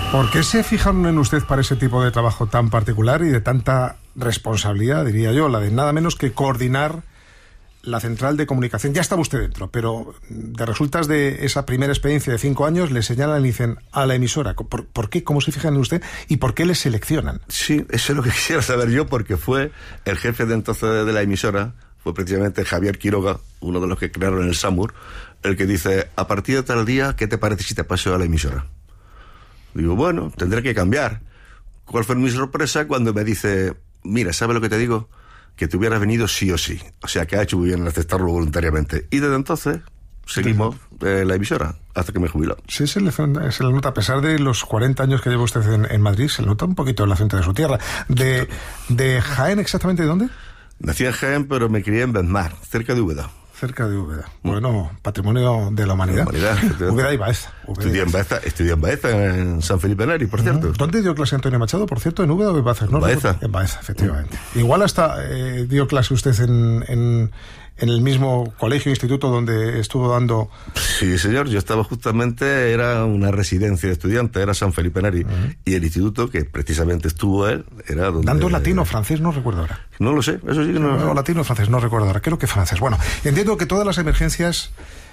¿Por qué se fijaron en usted para ese tipo de trabajo tan particular y de tanta responsabilidad, diría yo, la de nada menos que coordinar la central de comunicación? Ya estaba usted dentro, pero de resultas de esa primera experiencia de 5 años le señalan y dicen a la emisora. ¿Por qué? ¿Cómo se fijan en usted? ¿Y por qué le seleccionan? Sí, eso es lo que quisiera saber yo, porque fue el jefe de entonces de la emisora, fue precisamente Javier Quiroga, uno de los que crearon el SAMUR, el que dice: a partir de tal día, ¿qué te parece si te paso a la emisora? Digo, bueno, tendré que cambiar. ¿Cuál fue mi sorpresa cuando me dice: mira, ¿sabes lo que te digo? Que te hubieras venido sí o sí. O sea, que ha hecho muy bien en aceptarlo voluntariamente. Y desde entonces seguimos la emisora hasta que me jubiló. Sí, se le nota, a pesar de los 40 años que lleva usted en Madrid, se le nota un poquito el acento de su tierra. ¿De Jaén exactamente de dónde? Nací en Jaén, pero me crié en Benmar, cerca de Úbeda. Cerca de Úbeda. Bueno, patrimonio de la humanidad. Úbeda y Baeza. Estudié en Baeza, en San Felipe Neri, por cierto. ¿Dónde dio clase Antonio Machado, por cierto? ¿En Úbeda o en Baeza? No, Baeza. En Baeza, efectivamente. Igual hasta dio clase usted en el mismo colegio, instituto donde estuvo dando... Sí, señor, yo estaba justamente, era una residencia de estudiantes, era San Felipe Neri, y el instituto que precisamente estuvo él, era donde... ¿Dando latino o francés? No recuerdo ahora. No lo sé, eso sí que no... Latino o francés, no recuerdo ahora, creo que francés. Bueno, entiendo que todas las emergencias,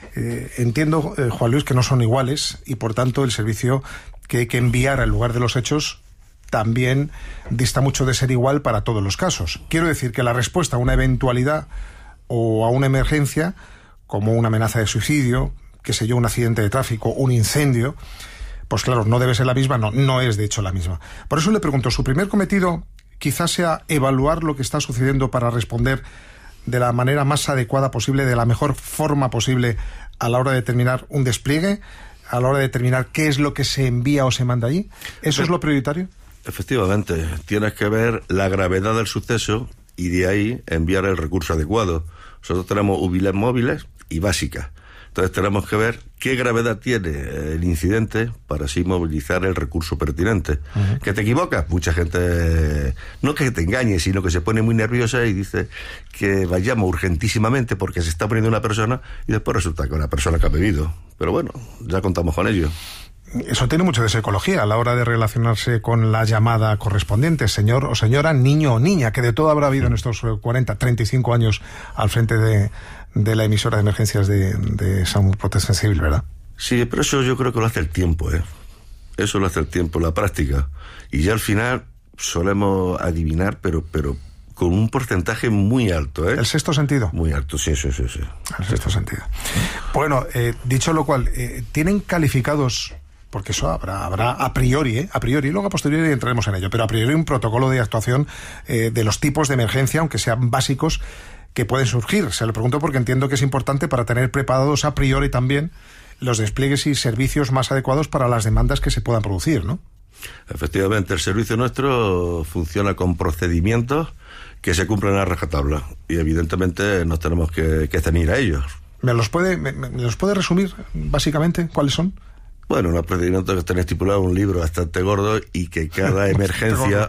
Juan Luis, que no son iguales, y por tanto el servicio que hay que enviar al lugar de los hechos también dista mucho de ser igual para todos los casos. Quiero decir que la respuesta a una eventualidad o a una emergencia, como una amenaza de suicidio, qué sé yo, un accidente de tráfico, un incendio, pues claro, no debe ser la misma, no es de hecho la misma. Por eso le pregunto, ¿su primer cometido quizás sea evaluar lo que está sucediendo para responder de la manera más adecuada posible, de la mejor forma posible a la hora de determinar un despliegue, a la hora de determinar qué es lo que se envía o se manda allí? ¿Eso es lo prioritario? Efectivamente, tienes que ver la gravedad del suceso y de ahí enviar el recurso adecuado. Nosotros tenemos UBILES móviles y básicas. Entonces tenemos que ver qué gravedad tiene el incidente para así movilizar el recurso pertinente. ¿Que te equivocas? Mucha gente, no que te engañe, sino que se pone muy nerviosa y dice que vayamos urgentísimamente porque se está poniendo una persona y después resulta que una persona que ha bebido. Pero bueno, ya contamos con ello. Eso tiene mucho de psicología a la hora de relacionarse con la llamada correspondiente, señor o señora, niño o niña, que de todo habrá habido en estos 35 años al frente de la emisora de emergencias de SAMUR Protección Civil, ¿verdad? Sí, pero eso yo creo que lo hace el tiempo, Eso lo hace el tiempo, la práctica. Y ya al final solemos adivinar, pero con un porcentaje muy alto, ¿El sexto sentido? Muy alto, sí. El sexto sentido. Bueno, dicho lo cual, ¿tienen calificados... Porque eso habrá a priori, y luego a posteriori entraremos en ello, pero a priori un protocolo de actuación de los tipos de emergencia, aunque sean básicos, que pueden surgir? Se lo pregunto porque entiendo que es importante para tener preparados a priori también los despliegues y servicios más adecuados para las demandas que se puedan producir, ¿no? Efectivamente, el servicio nuestro funciona con procedimientos que se cumplen a rajatabla y evidentemente nos tenemos que ceñir a ellos. ¿Me los puede resumir básicamente cuáles son? Bueno, unos procedimientos que están estipulados en un libro bastante gordo y que cada emergencia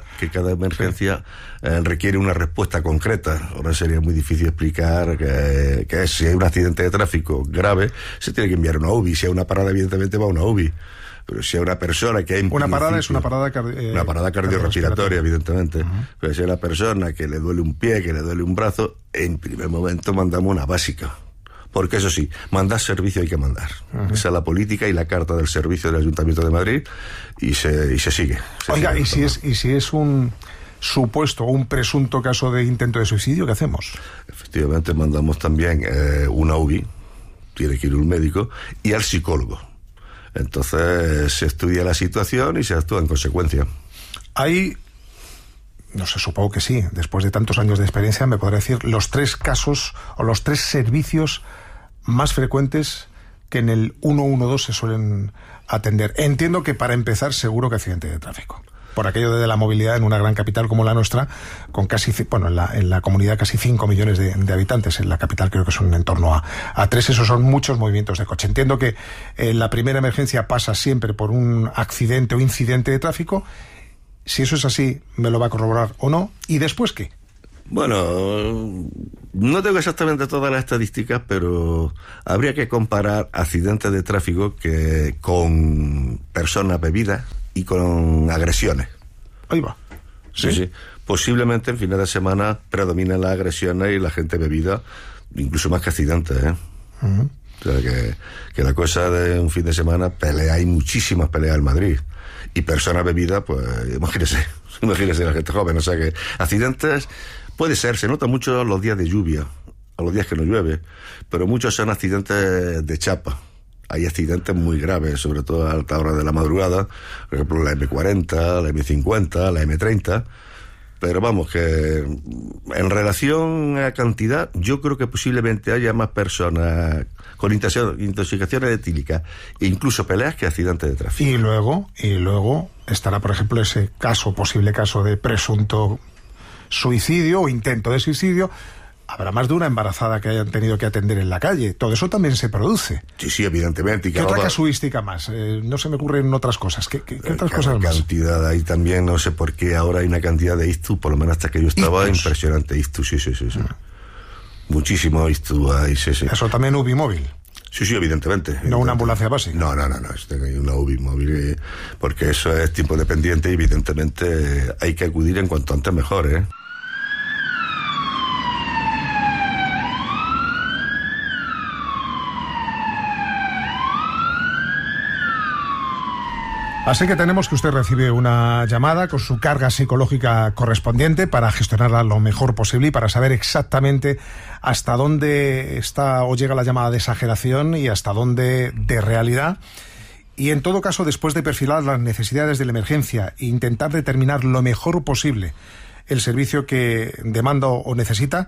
requiere una respuesta concreta. Ahora sería muy difícil explicar que si hay un accidente de tráfico grave, se tiene que enviar una UBI. Si hay una parada, evidentemente va a una UBI. Pero si hay una persona que hay... Una parada es una parada cardiorrespiratoria, evidentemente. Pero si hay una persona que le duele un pie, que le duele un brazo, en primer momento mandamos una básica. Porque eso sí, mandar servicio hay que mandar. Esa es la política y la carta del servicio del Ayuntamiento de Madrid y se sigue. Oiga, ¿y si es un supuesto o un presunto caso de intento de suicidio, qué hacemos? Efectivamente, mandamos también una UBI, tiene que ir un médico, y al psicólogo. Entonces se estudia la situación y se actúa en consecuencia. Hay... No sé, supongo que sí. Después de tantos años de experiencia me podrá decir los 3 casos o los 3 servicios más frecuentes que en el 112 se suelen atender. Entiendo que para empezar seguro que accidente de tráfico. Por aquello de la movilidad en una gran capital como la nuestra, con casi, en la comunidad casi 5 millones de habitantes. En la capital creo que son en torno a 3. Esos son muchos movimientos de coche. Entiendo que la primera emergencia pasa siempre por un accidente o incidente de tráfico. Si eso es así, ¿me lo va a corroborar o no? ¿Y después qué? Bueno, no tengo exactamente todas las estadísticas, pero habría que comparar accidentes de tráfico que con personas bebidas y con agresiones. Ahí va. Sí. Posiblemente en fines de semana predominan las agresiones y la gente bebida, incluso más que accidentes, ¿eh? O sea, que la cosa de un fin de semana, hay muchísimas peleas en Madrid. Y personas bebidas, pues imagínese la gente joven. O sea que accidentes puede ser, se nota mucho los días de lluvia, a los días que no llueve, pero muchos son accidentes de chapa. Hay accidentes muy graves, sobre todo a alta hora de la madrugada, por ejemplo la M40, la M50, la M30. Pero vamos, que en relación a cantidad, yo creo que posiblemente haya más personas con intoxicaciones etílicas e incluso peleas que accidentes de tráfico. Y luego estará, por ejemplo, ese posible caso de presunto suicidio o intento de suicidio. Habrá más de una embarazada que hayan tenido que atender en la calle. Todo eso también se produce. Sí, evidentemente. ¿Qué otra casuística más? No se me ocurren otras cosas. ¿Qué otras cosas más? Cantidad ahí también, no sé por qué ahora hay una cantidad de ictus, por lo menos hasta que yo estaba, impresionante. Ictus, sí. Muchísimo ictus ahí, sí. Eso también UBI móvil. Sí, evidentemente. No una ambulancia básica. No, hay una UBI móvil, porque eso es tiempo dependiente y evidentemente hay que acudir en cuanto antes mejor, ¿eh? Así que tenemos que usted recibe una llamada con su carga psicológica correspondiente para gestionarla lo mejor posible y para saber exactamente hasta dónde está o llega la llamada de exageración y hasta dónde de realidad. Y en todo caso, después de perfilar las necesidades de la emergencia e intentar determinar lo mejor posible el servicio que demanda o necesita,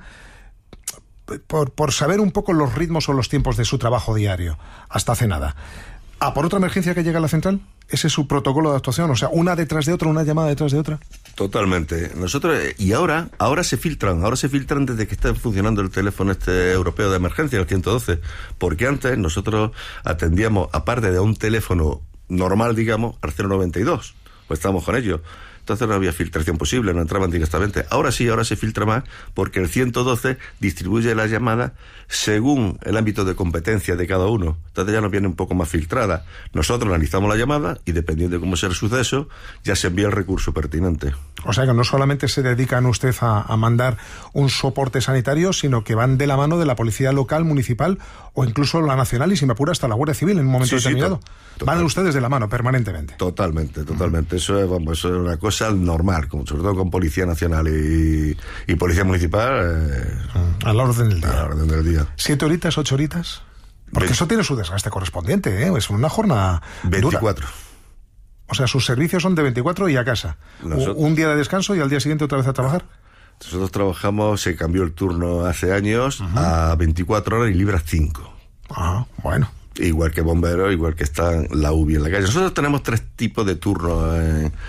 por saber un poco los ritmos o los tiempos de su trabajo diario, hasta hace nada. ¿Por otra emergencia que llega a la central? ¿Ese es su protocolo de actuación? O sea, una detrás de otra, una llamada detrás de otra. Totalmente. Nosotros, y ahora se filtran desde que está funcionando el teléfono europeo de emergencia, el 112, porque antes nosotros atendíamos, aparte de un teléfono normal, digamos, al 092, pues estábamos con ellos. Entonces no había filtración posible, no entraban directamente. Ahora sí, ahora se filtra más, porque el 112 distribuye las llamadas según el ámbito de competencia de cada uno. Entonces ya nos viene un poco más filtrada. Nosotros analizamos la llamada y dependiendo de cómo sea el suceso, ya se envía el recurso pertinente. O sea que no solamente se dedican usted a mandar un soporte sanitario, sino que van de la mano de la policía local, municipal o incluso la nacional y, si me apura, hasta la Guardia Civil en un momento determinado. Van ustedes de la mano permanentemente. Totalmente. Eso es una cosa normal, sobre todo con Policía Nacional y Policía Municipal. A la orden del día. A la orden del día. 7 horitas, 8 horitas. Porque eso tiene su desgaste correspondiente, ¿eh? Es una jornada 24. Dura. O sea, sus servicios son de 24 y a casa. Un día de descanso y al día siguiente otra vez a trabajar. Nosotros trabajamos, se cambió el turno hace años a 24 horas y libras 5. Bueno. Igual que bomberos, igual que está la UBI en la calle. Nosotros tenemos 3 tipos de turnos,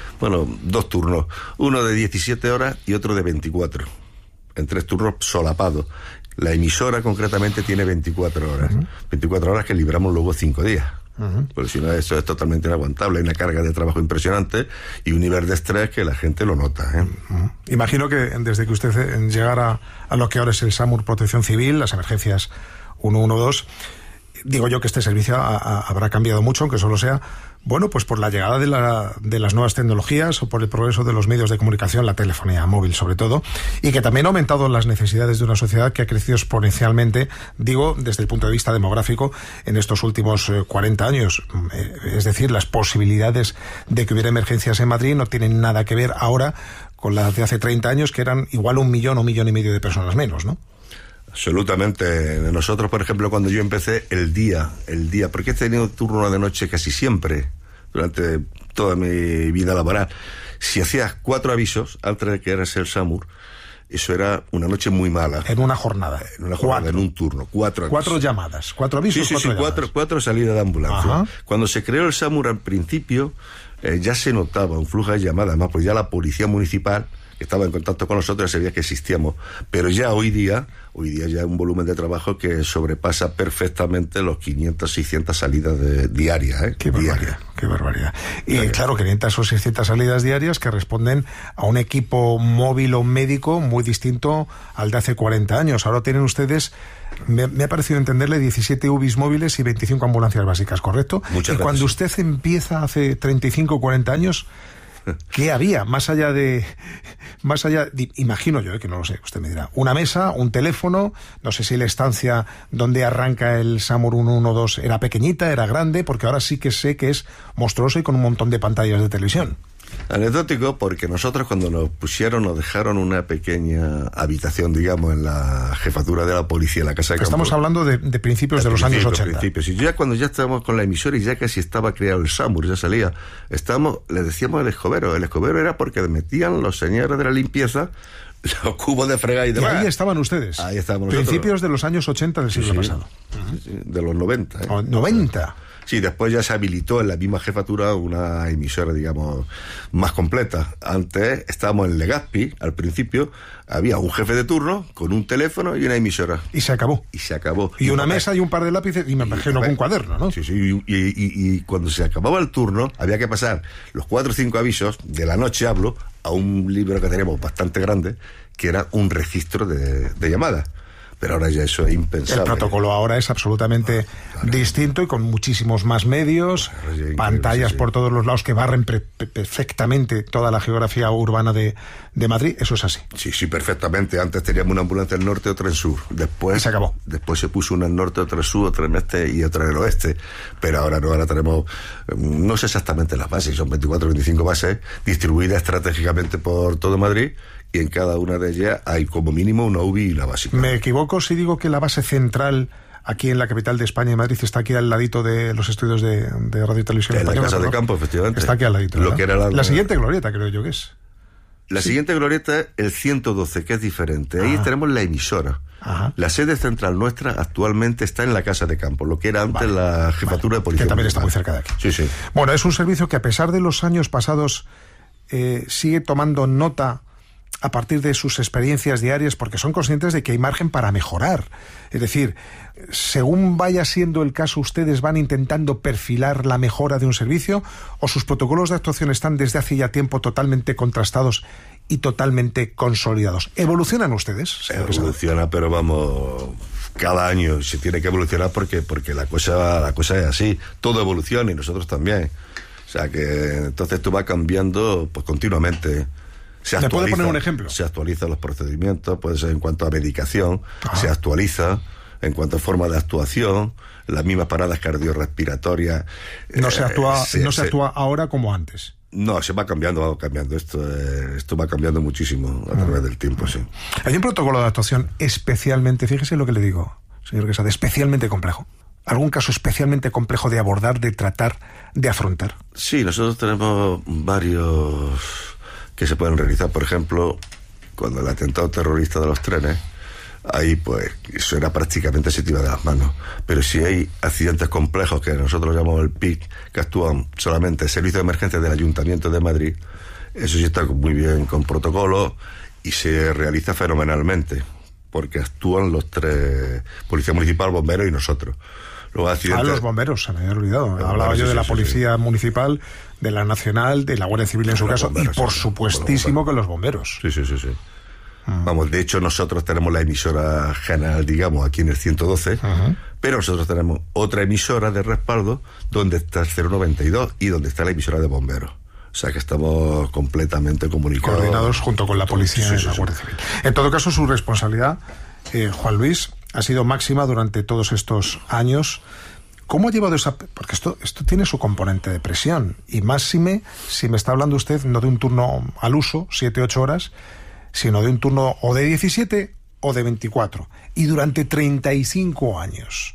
2 turnos. Uno de 17 horas y otro de 24. En 3 turnos solapados. La emisora concretamente tiene 24 horas. 24 horas que libramos luego 5 días. Porque si no, eso es totalmente inaguantable. Hay una carga de trabajo impresionante y un nivel de estrés que la gente lo nota, ¿eh? Imagino que desde que usted llegara a lo que ahora es el SAMUR Protección Civil, las emergencias 112, digo yo que este servicio habrá cambiado mucho, aunque solo sea, pues por la llegada de las nuevas tecnologías o por el progreso de los medios de comunicación, la telefonía móvil sobre todo, y que también ha aumentado las necesidades de una sociedad que ha crecido exponencialmente, digo, desde el punto de vista demográfico, en estos últimos 40 años. Es decir, las posibilidades de que hubiera emergencias en Madrid no tienen nada que ver ahora con las de hace 30 años, que eran igual 1 millón o 1,5 millones de personas menos, ¿no? Absolutamente. Nosotros, por ejemplo, cuando yo empecé, el día, porque he tenido turno de noche casi siempre, durante toda mi vida laboral. Si hacías 4 avisos, antes de que eras el SAMUR, eso era una noche muy mala. En una jornada. En un turno. 4 avisos. 4 llamadas. 4 avisos, sí, 4 salidas de ambulancia. Ajá. Cuando se creó el SAMUR al principio, ya se notaba un flujo de llamadas, además, pues ya la policía municipal, estaba en contacto con nosotros, sabía que existíamos. Pero ya hoy día ya hay un volumen de trabajo que sobrepasa perfectamente los 500, 600 salidas diarias. Qué barbaridad, qué barbaridad. Y claro, 500 o 600 salidas diarias que responden a un equipo móvil o médico muy distinto al de hace 40 años. Ahora tienen ustedes, me ha parecido entenderle, 17 UBIs móviles y 25 ambulancias básicas, ¿correcto? Muchas gracias. Cuando usted empieza hace 35 o 40 años, ¿qué había? Más allá de, imagino yo, que no lo sé, usted me dirá, una mesa, un teléfono, no sé si la estancia donde arranca el SAMUR 112 era pequeñita, era grande, porque ahora sí que sé que es monstruoso y con un montón de pantallas de televisión. Anecdótico, porque nosotros cuando nos dejaron una pequeña habitación, digamos, en la jefatura de la policía, en la casa de campo. Estamos hablando de principios de los años 80. Y ya cuando ya estábamos con la emisora y ya casi estaba creado el SAMUR, ya salía, le decíamos el escobero era porque metían los señores de la limpieza los cubos de fregar y demás. Y ahí estaban ustedes. Ahí estábamos nosotros. Principios de los años 80 del siglo pasado. Sí, de los 90. 90. Sí, después ya se habilitó en la misma jefatura una emisora, digamos, más completa. Antes estábamos en Legazpi, al principio había un jefe de turno con un teléfono y una emisora. Y se acabó. Y una mesa y un par de lápices y me imagino con un cuaderno, ¿no? Sí, y cuando se acababa el turno había que pasar los 4 o 5 avisos, de la noche hablo, a un libro que teníamos bastante grande, que era un registro de llamadas. Pero ahora ya eso es impensable. El protocolo ahora es absolutamente distinto y con muchísimos más medios, pantallas por todos los lados que barren perfectamente toda la geografía urbana de Madrid. Eso es así. Sí, perfectamente. Antes teníamos una ambulancia en el norte y otra en sur. Después se acabó. Después se puso una en el norte, otra en el sur, otra en el este y otra en el oeste. Pero ahora no, ahora tenemos, no sé exactamente las bases, son 24 o 25 bases distribuidas estratégicamente por todo Madrid. Y en cada una de ellas hay como mínimo una UBI y la básica. ¿Me equivoco si digo que la base central aquí en la capital de España, en Madrid, está aquí al ladito de los estudios de Radio y Televisión Española? En la casa de campo, efectivamente. Está aquí al ladito. Lo que era la siguiente glorieta, creo yo que es. La siguiente glorieta es el 112, que es diferente. Ahí tenemos la emisora. Ajá. La sede central nuestra actualmente está en la casa de campo, lo que era antes la jefatura de policía. Que también está muy cerca de aquí. Sí. Bueno, es un servicio que a pesar de los años pasados sigue tomando nota a partir de sus experiencias diarias, porque son conscientes de que hay margen para mejorar. Es decir, según vaya siendo el caso, ustedes van intentando perfilar la mejora de un servicio, o sus protocolos de actuación están desde hace ya tiempo totalmente contrastados y totalmente consolidados. ¿Evolucionan ustedes? Evoluciona, pero vamos, cada año se tiene que evolucionar porque la cosa es así. Todo evoluciona y nosotros también. O sea que entonces tú vas cambiando pues continuamente. ¿Me puede poner un ejemplo? Se actualizan los procedimientos, puede ser en cuanto a medicación, se actualiza en cuanto a forma de actuación, las mismas paradas cardiorrespiratorias. No se actúa ahora como antes. No, se va cambiando. Esto va cambiando muchísimo a través del tiempo, sí. Hay un protocolo de actuación especialmente, fíjese lo que le digo, señor Quesada, especialmente complejo. ¿Algún caso especialmente complejo de abordar, de tratar, de afrontar? Sí, nosotros tenemos varios que se pueden realizar. Por ejemplo, cuando el atentado terrorista de los trenes, ahí pues eso era prácticamente se tira de las manos. Pero si hay accidentes complejos, que nosotros llamamos el PIC, que actúan solamente el Servicio de Emergencia del Ayuntamiento de Madrid, eso sí está muy bien con protocolo y se realiza fenomenalmente, porque actúan los 3, Policía Municipal, Bomberos y nosotros. Los bomberos, se me había olvidado. Hablaba yo de la Policía Municipal, de la Nacional, de la Guardia Civil en su caso, y por supuestísimo con los bomberos. Sí. Vamos, de hecho nosotros tenemos la emisora general, digamos, aquí en el 112, pero nosotros tenemos otra emisora de respaldo donde está el 092 y donde está la emisora de bomberos. O sea que estamos completamente comunicados. Coordinados junto con la policía y la Guardia Civil. En todo caso, su responsabilidad, Juan Luis, ha sido máxima durante todos estos años. ¿Cómo ha llevado esa...? Porque esto tiene su componente de presión. Y máxime, si me está hablando usted no de un turno al uso, 7-8 horas, sino de un turno o de 17 o de 24. Y durante 35 años.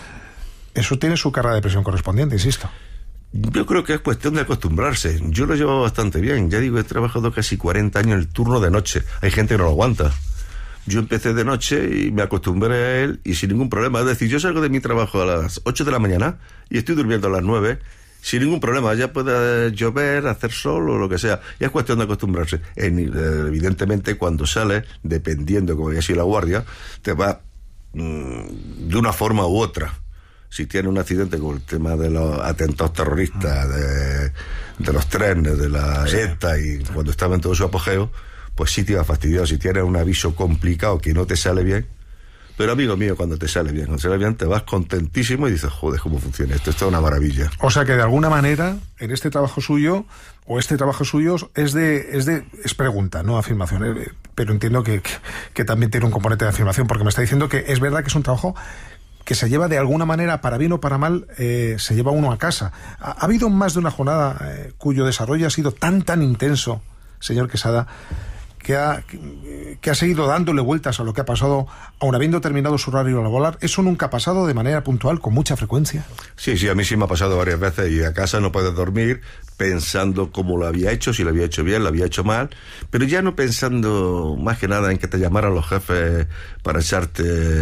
Eso tiene su carga de presión correspondiente, insisto. Yo creo que es cuestión de acostumbrarse. Yo lo llevo bastante bien. Ya digo, he trabajado casi 40 años en el turno de noche. Hay gente que no lo aguanta. Yo empecé de noche y me acostumbré a él y sin ningún problema. Es decir, yo salgo de mi trabajo a las 8 de la mañana y estoy durmiendo a las 9 sin ningún problema. Ya puede llover, hacer sol o lo que sea. Y es cuestión de acostumbrarse. Evidentemente, cuando sales, dependiendo como haya sido la guardia, te va de una forma u otra. Si tienes un accidente con el tema de los atentados terroristas, de los trenes, de la ETA, y cuando estaba en todo su apogeo, pues sí te va fastidiado. Si tienes un aviso complicado que no te sale bien, pero amigo mío, cuando te sale bien, te vas contentísimo y dices, joder, ¿cómo funciona esto? Esto es una maravilla. O sea que de alguna manera, en este trabajo suyo, es pregunta, no afirmación, pero entiendo que también tiene un componente de afirmación, porque me está diciendo que es verdad que es un trabajo que se lleva de alguna manera, para bien o para mal, se lleva uno a casa. ¿Ha habido más de una jornada cuyo desarrollo ha sido tan intenso, señor Quesada, que ha seguido dándole vueltas a lo que ha pasado, aun habiendo terminado su horario laboral? ¿Eso nunca ha pasado de manera puntual, con mucha frecuencia? Sí, a mí sí me ha pasado varias veces, y a casa no puedes dormir pensando cómo lo había hecho, si lo había hecho bien, lo había hecho mal, pero ya no pensando más que nada en que te llamaran los jefes para echarte,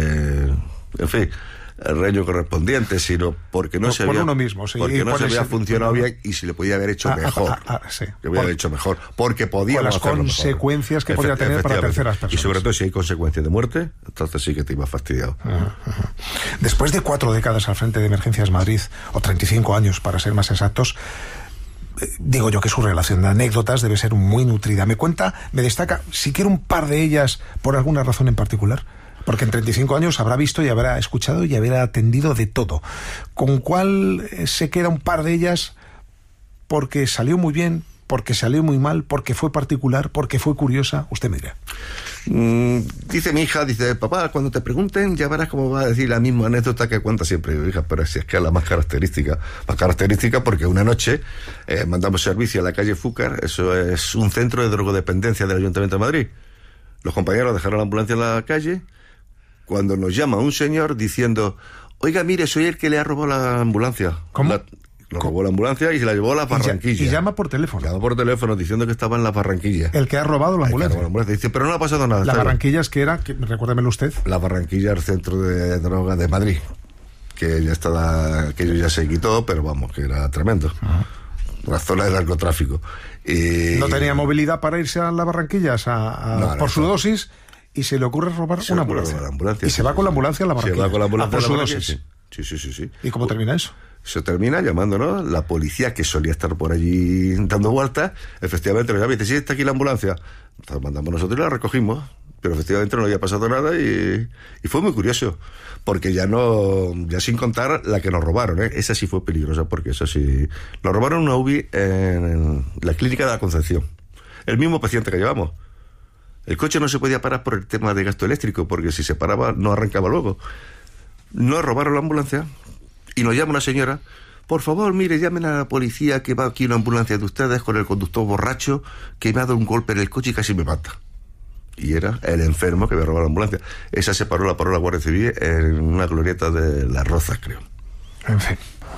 en fin, el reño correspondiente, sino porque no se había, uno mismo, sí, porque no se había funcionado bien, y si le podía haber hecho mejor. Sí. Le podía haber hecho mejor, porque podíamos hacerlo mejor. Las consecuencias que podía tener para terceras personas. Y sobre todo si hay consecuencias de muerte, entonces sí que te iba fastidiado. Después de 4 décadas al frente de Emergencias Madrid, o 35 años para ser más exactos, digo yo que su relación de anécdotas debe ser muy nutrida. Me destaca, si quiere, un par de ellas por alguna razón en particular. Porque en 35 años habrá visto y habrá escuchado y habrá atendido de todo. ¿Con cuál se queda un par de ellas porque salió muy bien, porque salió muy mal, porque fue particular, porque fue curiosa? Usted me dirá. Dice mi hija, papá, cuando te pregunten ya verás cómo va a decir la misma anécdota que cuenta siempre. Digo, hija, pero si es que es la más característica porque una noche mandamos servicio a la calle Fúcar. Eso es un centro de drogodependencia del Ayuntamiento de Madrid. Los compañeros dejaron la ambulancia en la calle, cuando nos llama un señor diciendo, oiga, mire, soy el que le ha robado la ambulancia. ¿Cómo? Robó la ambulancia y se la llevó a las Barranquillas. Y llama por teléfono. Llama por teléfono diciendo que estaba en las Barranquillas. El que ha robado la ambulancia. Dice, pero no le ha pasado nada. ¿Las Barranquillas qué era? Recuérdemelo usted. Las Barranquillas, el centro de drogas de Madrid. Que ya se quitó, pero vamos, que era tremendo. Una zona de narcotráfico. No tenía movilidad para irse a las Barranquillas por su dosis, y se le ocurre robar una ambulancia. Y se va con la ambulancia a la Barranquilla. Se va con la ambulancia por su dosis. Sí. ¿Y cómo termina eso? Se termina llamándonos la policía, que solía estar por allí dando vueltas. Efectivamente nos llama y dice, sí, está aquí la ambulancia. Entonces mandamos nosotros y la recogimos, pero efectivamente no había pasado nada, y fue muy curioso, porque ya sin contar la que nos robaron, esa sí fue peligrosa, porque eso sí, nos robaron una UBI en la clínica de la Concepción, el mismo paciente que llevamos. El coche no se podía parar por el tema de gasto eléctrico, porque si se paraba no arrancaba luego. Nos robaron la ambulancia y nos llama una señora, por favor, mire, llamen a la policía, que va aquí una ambulancia de ustedes con el conductor borracho, que me ha dado un golpe en el coche y casi me mata. Y era el enfermo que había robado la ambulancia. Esa la paró la Guardia Civil en una glorieta de Las Rozas, creo. En fin.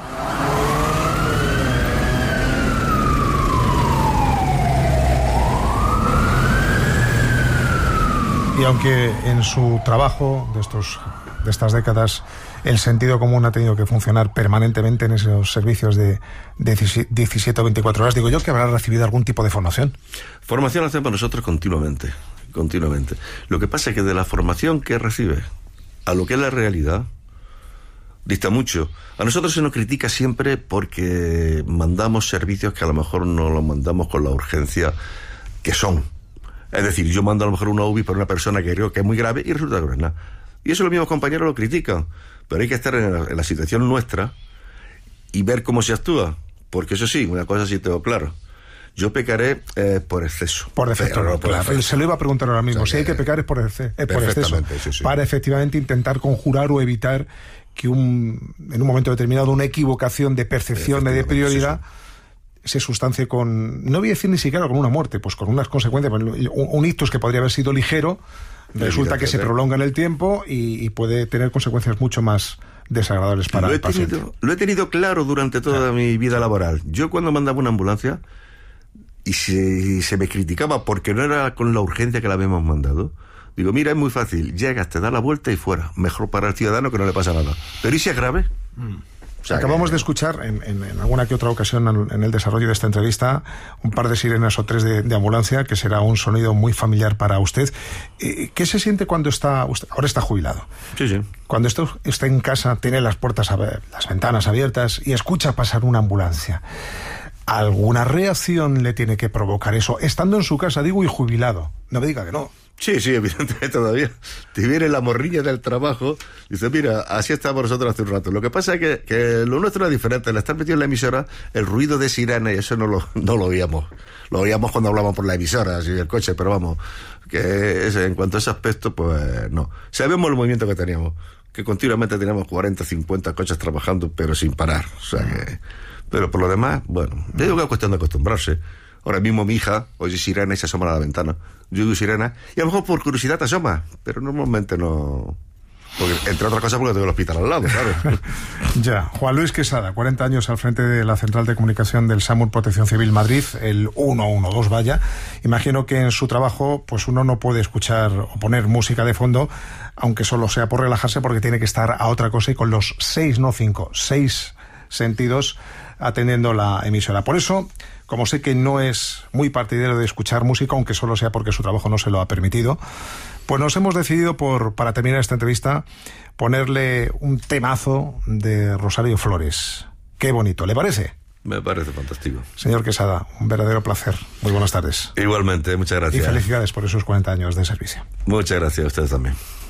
Y aunque en su trabajo de estas décadas el sentido común ha tenido que funcionar permanentemente en esos servicios de 17 o 24 horas, digo yo que habrá recibido algún tipo de formación. Formación la hacemos nosotros continuamente. Lo que pasa es que de la formación que recibe a lo que es la realidad dista mucho. A nosotros se nos critica siempre porque mandamos servicios que a lo mejor no los mandamos con la urgencia que son. Es decir, yo mando a lo mejor una UBI para una persona que creo que es muy grave y resulta que no es nada. Y eso los mismos compañeros lo critican. Pero hay que estar en la situación nuestra y ver cómo se actúa. Porque eso sí, una cosa sí tengo claro. Yo pecaré por exceso. Por defecto, no, claro. Se lo iba a preguntar ahora mismo. O sea, si hay que pecar es por exceso. Sí. Para efectivamente intentar conjurar o evitar que en un momento determinado una equivocación de percepción de prioridad se sustancie con, no voy a decir ni siquiera con una muerte, pues con unas consecuencias. Un ictus que podría haber sido ligero resulta que se prolonga en el tiempo y puede tener consecuencias mucho más desagradables para el paciente. Lo he tenido claro durante toda mi vida laboral. Yo cuando mandaba una ambulancia y se me criticaba porque no era con la urgencia que la habíamos mandado, digo, mira, es muy fácil, llegas, te das la vuelta y fuera. Mejor para el ciudadano, que no le pasa nada. Pero ¿y si es grave? sea, acabamos de escuchar en alguna que otra ocasión en el desarrollo de esta entrevista un par de sirenas o 3 de ambulancia, que será un sonido muy familiar para usted. ¿Qué se siente cuando ahora está jubilado? Sí. Cuando está en casa, tiene las ventanas abiertas y escucha pasar una ambulancia. ¿Alguna reacción le tiene que provocar eso? Estando en su casa, digo, y jubilado. No me diga que no. Sí, evidentemente todavía. Te viene la morrilla del trabajo. Dice, mira, así estábamos nosotros hace un rato. Lo que pasa es que lo nuestro es diferente. Al estar metido en la emisora, el ruido de sirena y eso no lo oíamos. Lo oíamos cuando hablamos por la emisora, así el coche, pero vamos, que en cuanto a ese aspecto, pues no. Sabemos el movimiento que teníamos, que continuamente teníamos 40, 50 coches trabajando, pero sin parar. O sea que... Pero por lo demás, bueno, yo digo que es cuestión de acostumbrarse. Ahora mismo mi hija oye sirena y se asoma a la ventana. Yo digo sirena y a lo mejor por curiosidad te asoma, pero normalmente no... Porque, entre otras cosas porque tengo el hospital al lado, ¿sabes? Ya. Juan Luis Quesada, 40 años al frente de la Central de Comunicación del SAMUR Protección Civil Madrid, el 112, vaya. Imagino que en su trabajo pues uno no puede escuchar o poner música de fondo, aunque solo sea por relajarse, porque tiene que estar a otra cosa y con los 6 sentidos atendiendo la emisora. Por eso, como sé que no es muy partidario de escuchar música, aunque solo sea porque su trabajo no se lo ha permitido, pues nos hemos decidido, para terminar esta entrevista, ponerle un temazo de Rosario Flores. Qué bonito, ¿le parece? Me parece fantástico. Señor Quesada, un verdadero placer. Muy buenas tardes. Igualmente, muchas gracias. Y felicidades por esos 40 años de servicio. Muchas gracias a ustedes también.